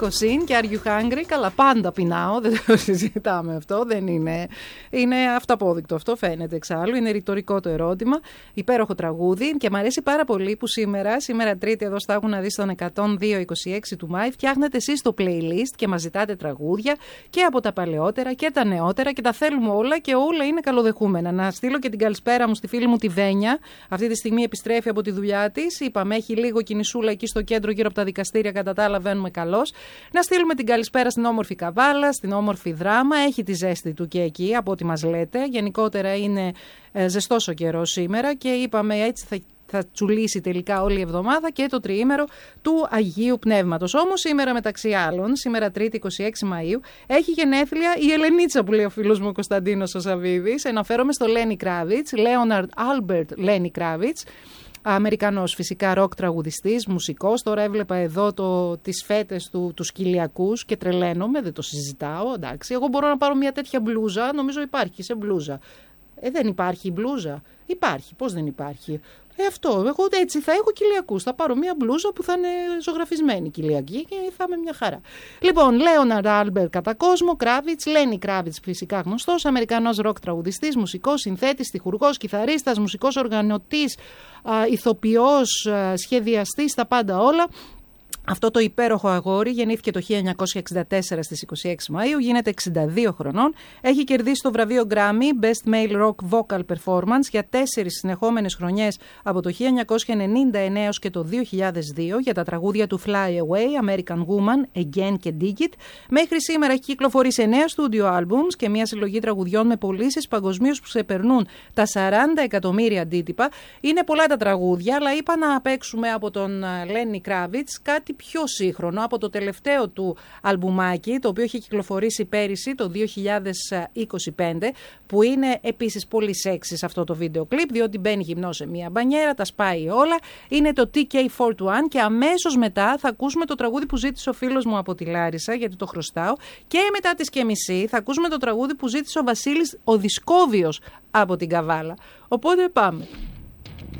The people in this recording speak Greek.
Κοσίν και Are You Hungry? Καλά, πάντα πεινάω, δεν το συζητάμε αυτό, δεν είναι. Είναι αυταπόδεικτο αυτό, φαίνεται εξάλλου. Είναι ρητορικό το ερώτημα. Υπέροχο τραγούδι και μου αρέσει πάρα πολύ που σήμερα Τρίτη, εδώ στα να δει στον 102-26 του Μάη, φτιάχνετε εσείς το playlist και μας ζητάτε τραγούδια και από τα παλαιότερα και τα νεότερα και τα θέλουμε όλα και όλα είναι καλοδεχούμενα. Να στείλω και την καλησπέρα μου στη φίλη μου τη Βένια. Αυτή τη στιγμή επιστρέφει από τη δουλειά της. Είπαμε, έχει λίγο κινησούλα εκεί στο κέντρο γύρω από τα δικαστήρια. Κατά τα άλλα, βαίνουμε καλώς. Να στείλουμε την καλησπέρα στην όμορφη Καβάλα, στην όμορφη Δράμα. Έχει τη ζέστη του και εκεί, από ό,τι μας λέτε. Γενικότερα είναι ζεστός ο καιρός σήμερα και είπαμε έτσι θα τσουλήσει τελικά όλη η εβδομάδα και το τριήμερο του Αγίου Πνεύματος. Όμως σήμερα μεταξύ άλλων, σήμερα Τρίτη 26 Μαΐου, έχει γενέθλια η Ελενίτσα που λέει ο φίλος μου ο Κωνσταντίνος ο Σαββίδης. Αναφέρομαι στο Λένι Κράβιτς, Λέοναρντ Άλμπερτ Λένι Κράβιτς. Αμερικανός φυσικά ροκ τραγουδιστής, μουσικός. Τώρα έβλεπα εδώ τις φέτες τους Κιλιακούς και τρελαίνομαι, δεν το συζητάω. Εντάξει. Εγώ μπορώ να πάρω μια τέτοια μπλούζα, νομίζω υπάρχει σε μπλούζα. Δεν υπάρχει μπλούζα. Υπάρχει, πώς δεν υπάρχει. Αυτό, εγώ έτσι θα έχω Κιλιακούς. Θα πάρω μια μπλούζα που θα είναι ζωγραφισμένη Κιλιακή και θα είμαι μια χαρά. Λοιπόν, Λέοναρντ Άλμπερτ κατά κόσμο, Κράβιτς, Λένι Κράβιτς φυσικά γνωστός, Αμερικανός ροκ τραγουδιστής, μουσικός, συνθέτης, στιχουργός, κιθαρίστας, μουσικός οργανωτής, ηθοποιός, σχεδιαστής, τα πάντα όλα. Αυτό το υπέροχο αγόρι γεννήθηκε το 1964 στις 26 Μαΐου, γίνεται 62 χρονών, έχει κερδίσει το βραβείο Grammy Best Male Rock Vocal Performance για 4 συνεχόμενες χρονιές από το 1999 έως και το 2002 για τα τραγούδια του Fly Away, American Woman, Again και Dig It. Μέχρι σήμερα έχει κυκλοφορήσει 9 studio albums και μια συλλογή τραγουδιών με πωλήσεις παγκοσμίως που ξεπερνούν τα 40 εκατομμύρια αντίτυπα. Είναι πολλά τα τραγούδια, αλλά είπα να παίξουμε από τον Lenny Kravitz κάτι πιο σύγχρονο από το τελευταίο του αλμπουμάκι, το οποίο είχε κυκλοφορήσει πέρυσι το 2025, που είναι επίσης πολύ σεξι σε αυτό το βίντεο κλιπ, διότι μπαίνει γυμνός σε μια μπανιέρα, τα σπάει όλα. Είναι το TK41 και αμέσως μετά θα ακούσουμε το τραγούδι που ζήτησε ο φίλος μου από τη Λάρισα, γιατί το χρωστάω, και μετά τις και μισή θα ακούσουμε το τραγούδι που ζήτησε ο Βασίλης ο Δισκόβιος από την Καβάλα. Οπότε πάμε.